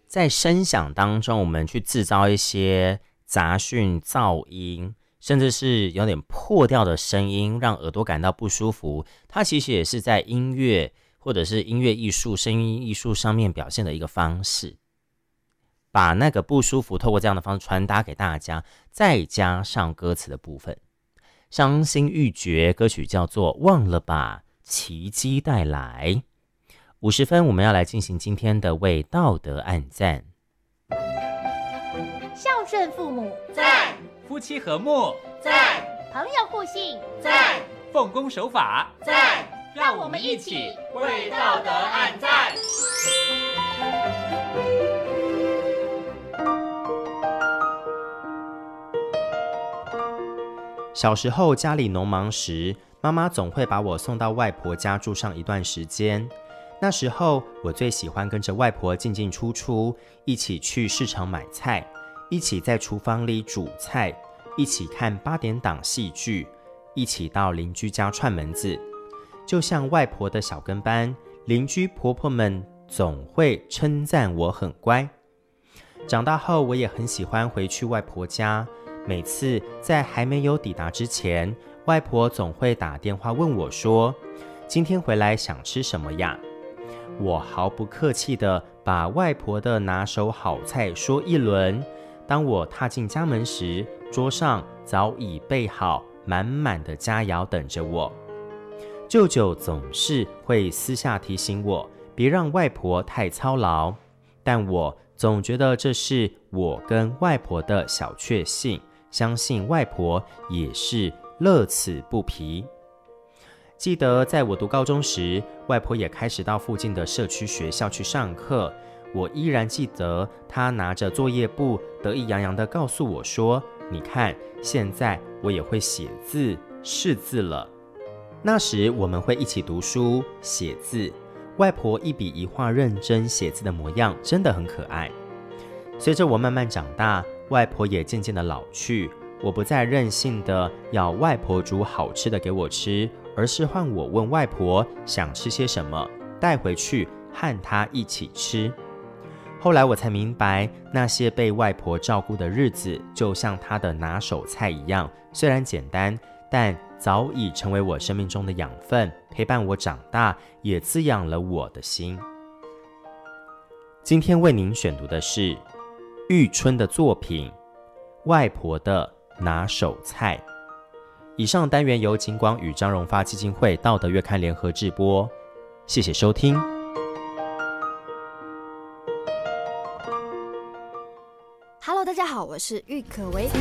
在声响当中，我们去制造一些杂讯、噪音，甚至是有点破掉的声音，让耳朵感到不舒服。它其实也是在音乐或者是音乐艺术、声音艺术上面表现的一个方式，把那个不舒服透过这样的方式传达给大家，再加上歌词的部分。伤心欲绝，歌曲叫做《忘了吧，奇迹带来》。50分，我们要来进行今天的为道德按赞。 孝顺父母赞，夫妻和睦赞， 朋友互信赞，奉公守法赞，让我们一起为道德按赞。 小时候家里农忙时，妈妈总会把我送到外婆家住上一段时间。那时候我最喜欢跟着外婆进进出出，一起去市场买菜，一起在厨房里煮菜，一起看8点档戏剧，一起到邻居家串门子。就像外婆的小跟班，邻居婆婆们总会称赞我很乖。长大后我也很喜欢回去外婆家，每次在还没有抵达之前，外婆总会打电话问我说，今天回来想吃什么呀？我毫不客气地把外婆的拿手好菜说一轮。当我踏进家门时，桌上早已备好满满的佳肴等着我。舅舅总是会私下提醒我，别让外婆太操劳，但我总觉得这是我跟外婆的小确幸，相信外婆也是乐此不疲。记得在我读高中时，外婆也开始到附近的社区学校去上课。我依然记得她拿着作业簿，得意洋洋地告诉我说，你看，现在我也会写字识字了。那时我们会一起读书写字，外婆一笔一画认真写字的模样真的很可爱。随着我慢慢长大，外婆也渐渐的老去，我不再任性的要外婆煮好吃的给我吃，而是换我问外婆想吃些什么，带回去和她一起吃。后来我才明白，那些被外婆照顾的日子，就像她的拿手菜一样，虽然简单，但早已成为我生命中的养分，陪伴我长大，也滋养了我的心。今天为您选读的是玉春的作品《外婆的拿手菜》。以上单元由景广与张荣发基金会道德月刊联合制播，谢谢收听。 Hello， 大家好，我是郁可唯。